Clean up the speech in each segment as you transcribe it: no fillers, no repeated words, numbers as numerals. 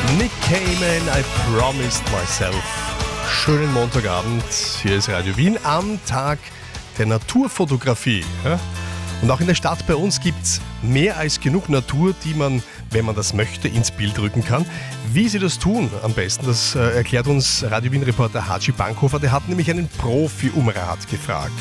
Nick Cayman, I Promised Myself. Schönen Montagabend, hier ist Radio Wien am Tag der Naturfotografie. Ja? Und auch in der Stadt bei uns gibt es mehr als genug Natur, die man, wenn man das möchte, ins Bild rücken kann. Wie sie das tun am besten, das erklärt uns Radio Wien-Reporter Haji Bankhofer. Der hat nämlich einen Profi um Rat gefragt.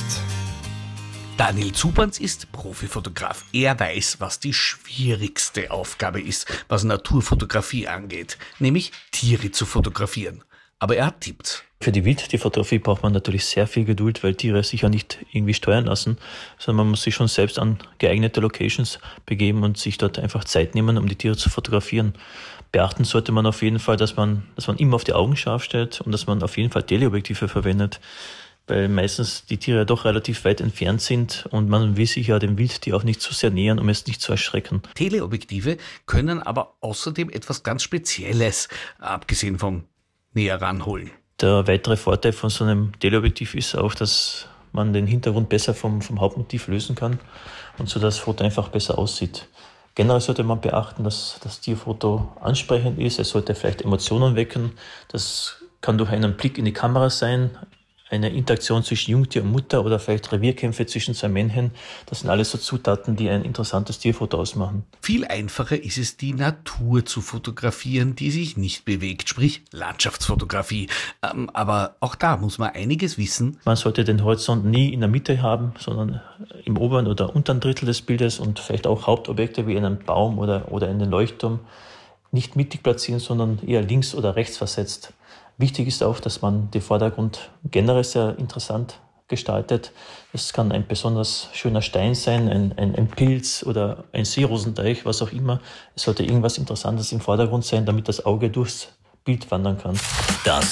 Daniel Zupanz ist Profifotograf. Er weiß, was die schwierigste Aufgabe ist, was Naturfotografie angeht, nämlich Tiere zu fotografieren. Aber er hat Tipps. Für die Wildtierfotografie braucht man natürlich sehr viel Geduld, weil Tiere sich ja nicht irgendwie steuern lassen, sondern man muss sich schon selbst an geeignete Locations begeben und sich dort einfach Zeit nehmen, um die Tiere zu fotografieren. Beachten sollte man auf jeden Fall, dass man immer auf die Augen scharf stellt und dass man auf jeden Fall Teleobjektive verwendet, weil meistens die Tiere doch relativ weit entfernt sind und man will sich ja dem Wildtier auch nicht zu sehr nähern, um es nicht zu erschrecken. Teleobjektive können aber außerdem etwas ganz Spezielles, abgesehen vom näher ranholen. Der weitere Vorteil von so einem Teleobjektiv ist auch, dass man den Hintergrund besser vom Hauptmotiv lösen kann und so das Foto einfach besser aussieht. Generell sollte man beachten, dass das Tierfoto ansprechend ist. Es sollte vielleicht Emotionen wecken. Das kann durch einen Blick in die Kamera sein, eine Interaktion zwischen Jungtier und Mutter oder vielleicht Revierkämpfe zwischen zwei Männchen. Das sind alles so Zutaten, die ein interessantes Tierfoto ausmachen. Viel einfacher ist es, die Natur zu fotografieren, die sich nicht bewegt, sprich Landschaftsfotografie. Aber auch da muss man einiges wissen. Man sollte den Horizont nie in der Mitte haben, sondern im oberen oder unteren Drittel des Bildes und vielleicht auch Hauptobjekte wie einen Baum oder einen Leuchtturm nicht mittig platzieren, sondern eher links oder rechts versetzt. Wichtig ist auch, dass man den Vordergrund generell sehr interessant gestaltet. Es kann ein besonders schöner Stein sein, ein Pilz oder ein Seerosenteich, was auch immer. Es sollte irgendwas Interessantes im Vordergrund sein, damit das Auge durchs Bild wandern kann. Das